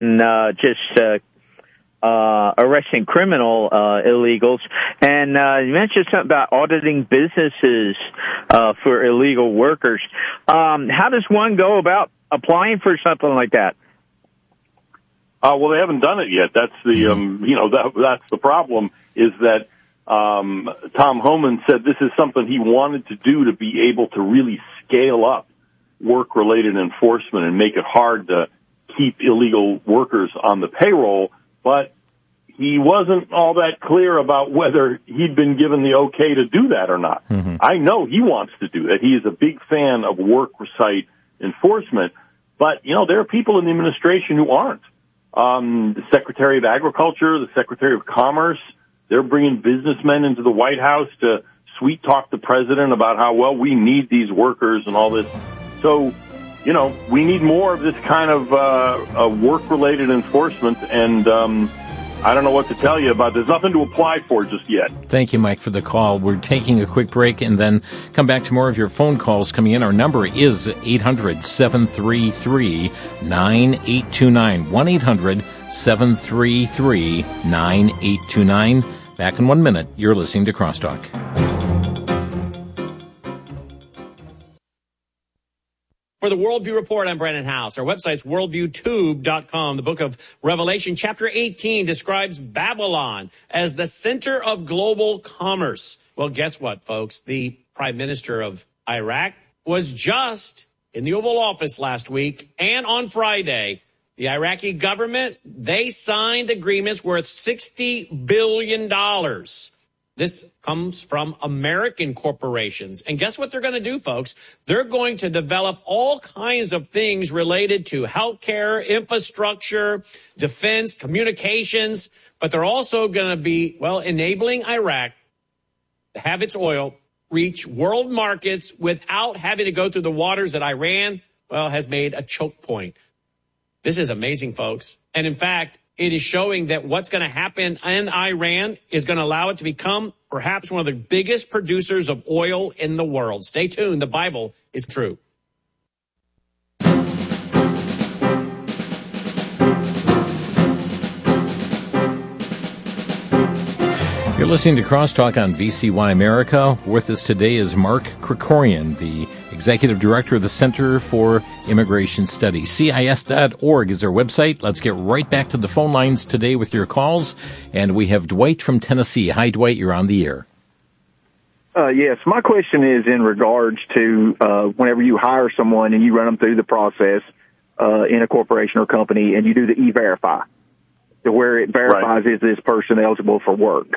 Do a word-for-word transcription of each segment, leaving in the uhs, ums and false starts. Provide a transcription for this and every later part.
uh, just uh, uh, arresting criminal uh, illegals. And uh, you mentioned something about auditing businesses uh, for illegal workers. Um, how does one go about applying for something like that? Uh, well, they haven't done it yet. That's the, um, you know, that, that's the problem is that um, Tom Homan said this is something he wanted to do to be able to really scale up work-related enforcement and make it hard to keep illegal workers on the payroll, but he wasn't all that clear about whether he'd been given the okay to do that or not. Mm-hmm. I know he wants to do that. He is a big fan of work site enforcement, but, you know, there are people in the administration who aren't. Um, the Secretary of Agriculture, the Secretary of Commerce, they're bringing businessmen into the White House to sweet-talk the president about how, well, we need these workers and all this. So, you know, we need more of this kind of uh, uh, work-related enforcement, and um, I don't know what to tell you about. There's nothing to apply for just yet. Thank you, Mike, for the call. We're taking a quick break and then come back to more of your phone calls coming in. Our number is eight hundred, seven three three, nine eight two nine, one eight hundred, seven three three, nine eight two nine. Back in one minute. You're listening to Crosstalk. For the Worldview Report, I'm Brandon House. Our website's worldview tube dot com. The book of Revelation, chapter eighteen, describes Babylon as the center of global commerce. Well, guess what, folks? The Prime Minister of Iraq was just in the Oval Office last week, and on Friday, the Iraqi government, they signed agreements worth sixty billion dollars. This comes from American corporations. And guess what they're going to do, folks? They're going to develop all kinds of things related to healthcare, infrastructure, defense, communications. But they're also going to be, well, enabling Iraq to have its oil reach world markets without having to go through the waters that Iran, well, has made a choke point. This is amazing, folks. And in fact, it is showing that what's going to happen in Iran is going to allow it to become perhaps one of the biggest producers of oil in the world. Stay tuned. The Bible is true. You're listening to Crosstalk on V C Y America. With us today is Mark Krikorian, the Executive Director of the Center for Immigration Studies. C I S dot org is our website. Let's get right back to the phone lines today with your calls. And we have Dwight from Tennessee. Hi, Dwight. You're on the air. Uh, yes, my question is in regards to uh, whenever you hire someone and you run them through the process uh, in a corporation or company and you do the E-Verify, to where it verifies right. Is this person eligible for work.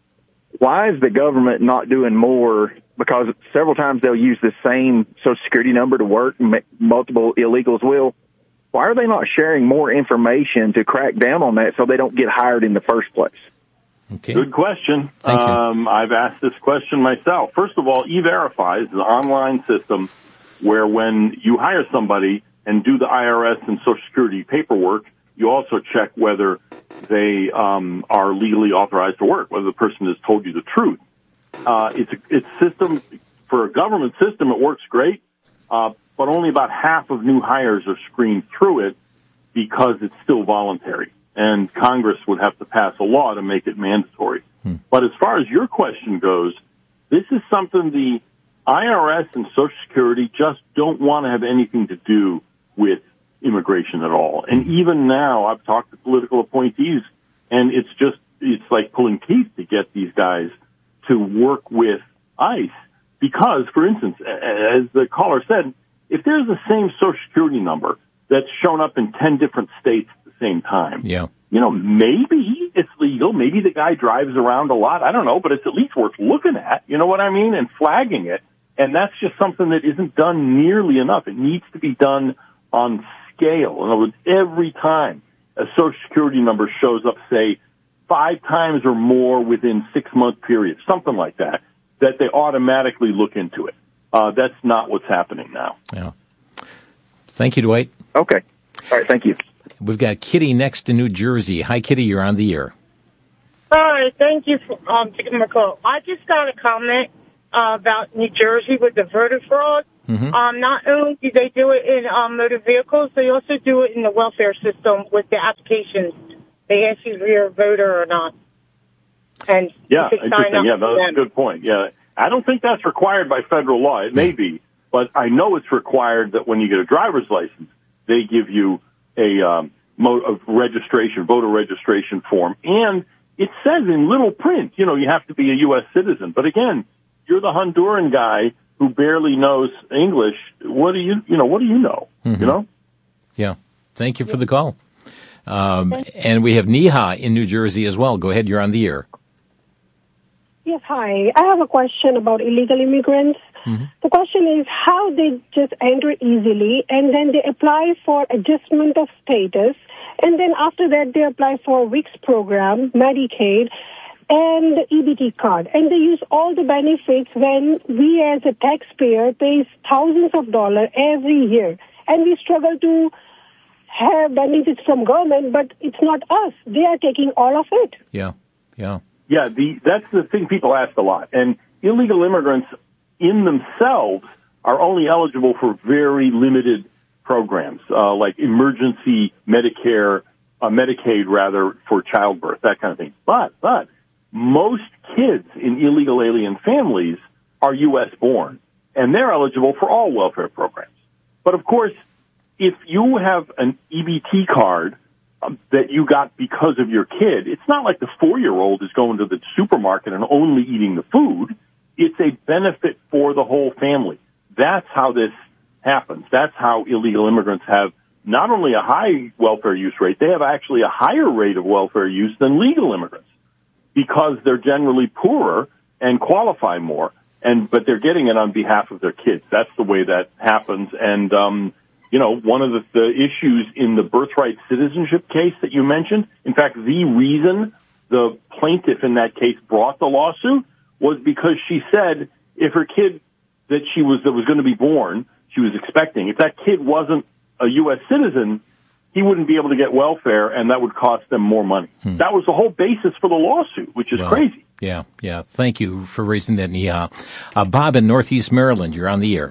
Why is the government not doing more? Because several times they'll use the same Social Security number to work, multiple illegals will. Why are they not sharing more information to crack down on that so they don't get hired in the first place? Okay. Good question. Thank you. Um, I've asked this question myself. First of all, E-Verify is an online system where when you hire somebody and do the I R S and Social Security paperwork, you also check whether they um, are legally authorized to work, whether the person has told you the truth. Uh, it's a it's system for a government system. It works great, uh, but only about half of new hires are screened through it because it's still voluntary, and Congress would have to pass a law to make it mandatory. Hmm. But as far as your question goes, this is something the I R S and Social Security just don't want to have anything to do with immigration at all. And even now, I've talked to political appointees, and it's just, it's like pulling teeth to get these guys to work with ICE. Because, for instance, as the caller said, if there's the same Social Security number that's shown up in ten different states at the same time, yeah. you know, maybe it's legal. Maybe the guy drives around a lot. I don't know, but it's at least worth looking at. You know what I mean? And flagging it. And that's just something that isn't done nearly enough. It needs to be done on scale. In other words, every time a Social Security number shows up, say, five times or more within six-month periods, something like that, that they automatically look into it. Uh, that's not what's happening now. Yeah. Thank you, Dwight. Okay. All right, thank you. We've got Kitty next in New Jersey. Hi, Kitty, you're on the air. Hi, thank you for um, taking my call. I just got a comment uh, about New Jersey with the voter fraud. Mm-hmm. Um, not only do they do it in um, motor vehicles, they also do it in the welfare system with the applications. They ask you if you're a voter or not. And yeah, you can sign interesting. up Yeah, for that's them. a good point. Yeah, I don't think that's required by federal law. It may be, but I know it's required that when you get a driver's license, they give you a, um, mo- a registration, voter registration form, and it says in little print, you know, you have to be a U S citizen. But again, you're the Honduran guy who barely knows English. What do you, you know, what do you know? Mm-hmm. You know? Yeah. Thank you for the call. Um, and we have Neha in New Jersey as well. Go ahead. You're on the air. Yes. Hi. I have a question about illegal immigrants. Mm-hmm. The question is how they just enter easily and then they apply for adjustment of status. And then after that, they apply for W I C S program, Medicaid, and the E B T card. And they use all the benefits when we as a taxpayer pays thousands of dollars every year. And we struggle to have benefits from government, but it's not us. They are taking all of it. Yeah, yeah. Yeah, the, that's the thing people ask a lot. And illegal immigrants in themselves are only eligible for very limited programs, uh, like emergency Medicare, uh, Medicaid rather, for childbirth, that kind of thing. But, but, most kids in illegal alien families are U S born, and they're eligible for all welfare programs. But of course, if you have an E B T card um, that you got because of your kid, it's not like the four-year-old is going to the supermarket and only eating the food. It's a benefit for the whole family. That's how this happens. That's how illegal immigrants have not only a high welfare use rate, they have actually a higher rate of welfare use than legal immigrants, because they're generally poorer and qualify more, and but they're getting it on behalf of their kids. That's the way that happens. And, um, you know, one of the, the issues in the birthright citizenship case that you mentioned, in fact, the reason the plaintiff in that case brought the lawsuit was because she said if her kid that she was that was going to be born, she was expecting, if that kid wasn't a U S citizen, he wouldn't be able to get welfare, and that would cost them more money. Hmm. That was the whole basis for the lawsuit, which is well, crazy. Yeah, yeah. Thank you for raising that, Neha. Uh, Bob in Northeast Maryland, you're on the air.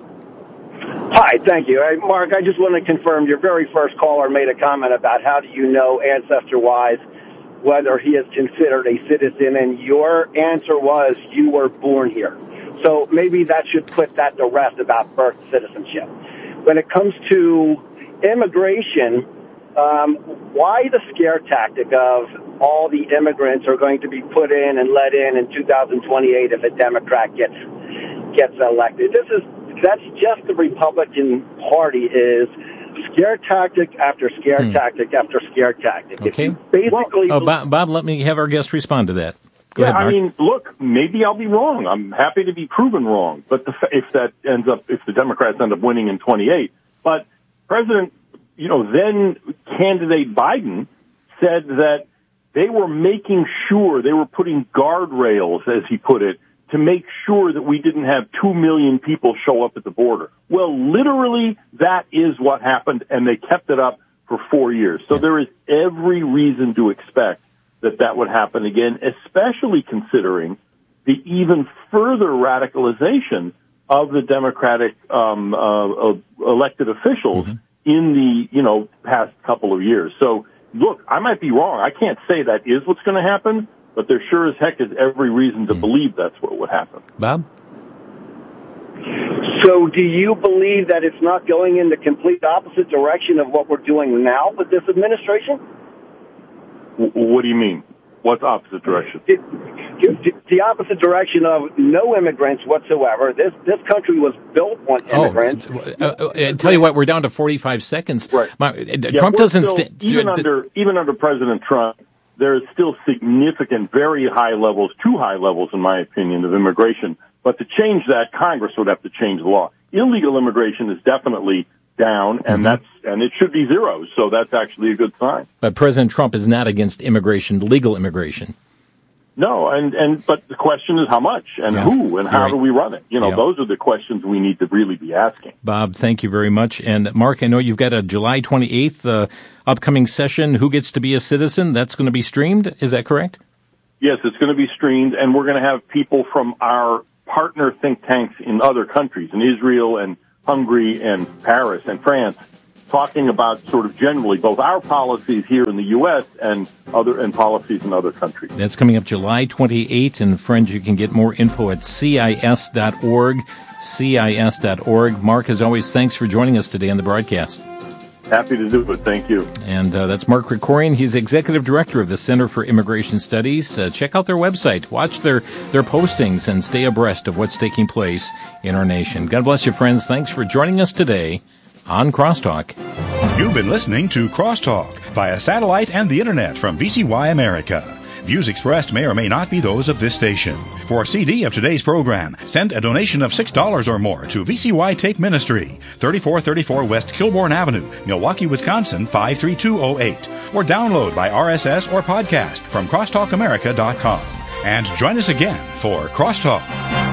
Hi, thank you. Hey, Mark, I just want to confirm your very first caller made a comment about how do you know ancestor-wise whether he is considered a citizen, and your answer was you were born here. So maybe that should put that to rest about birth citizenship. When it comes to immigration, um, why the scare tactic of all the immigrants are going to be put in and let in in two thousand twenty-eight if a Democrat gets gets elected? This is that's just the Republican Party is scare tactic after scare hmm. tactic after scare tactic. Okay. Basically, well, oh, Bob, Bob, let me have our guest respond to that. Go yeah, ahead, Mark. I mean, look, maybe I'll be wrong. I'm happy to be proven wrong. But the, if that ends up, if the Democrats end up winning in twenty-eight, but President, you know, then candidate Biden said that they were making sure, they were putting guardrails, as he put it, to make sure that we didn't have two million people show up at the border. Well, literally, that is what happened, and they kept it up for four years. So yeah. there is every reason to expect that that would happen again, especially considering the even further radicalization of the Democratic um, uh, uh, elected officials mm-hmm. in the, you know, past couple of years. So, look, I might be wrong. I can't say that is what's going to happen, but there sure as heck is every reason to mm-hmm. believe that's what would happen. Bob? So do you believe that it's not going in the complete opposite direction of what we're doing now with this administration? W- what do you mean? What's opposite direction? It, the opposite direction of no immigrants whatsoever. This this country was built on immigrants. Oh, uh, uh, tell you what, we're down to forty-five seconds. Right. My, uh, yeah, Trump doesn't still, st- even under even under President Trump, there is still significant, very high levels, too high levels, in my opinion, of immigration. But to change that, Congress would have to change the law. Illegal immigration is definitely down, and mm-hmm. that's and it should be zero. So that's actually a good sign. But President Trump is not against immigration, legal immigration. No, and, and but the question is how much and yeah. who and how right. do we run it? You know, yeah. those are the questions we need to really be asking. Bob, thank you very much. And Mark, I know you've got a July twenty-eighth uh, upcoming session. Who gets to be a citizen? That's going to be streamed. Is that correct? Yes, it's going to be streamed, and we're going to have people from our partner think tanks in other countries, in Israel and Hungary and Paris and France, talking about sort of generally both our policies here in the U S and other and policies in other countries. That's coming up July twenty-eighth, and friends, you can get more info at C I S dot org, C I S dot org. Mark, as always, thanks for joining us today on the broadcast. Happy to do it. Thank you. And uh, that's Mark Krikorian. He's Executive Director of the Center for Immigration Studies. Uh, check out their website, watch their, their postings, and stay abreast of what's taking place in our nation. God bless you, friends. Thanks for joining us today on Crosstalk. You've been listening to Crosstalk via satellite and the internet from V C Y America. Views expressed may or may not be those of this station. For a C D of today's program, send a donation of six dollars or more to V C Y Take Ministry, thirty-four thirty-four West Kilbourne Avenue, Milwaukee, Wisconsin, five three two oh eight. Or download by R S S or podcast from crosstalk america dot com. And join us again for Crosstalk.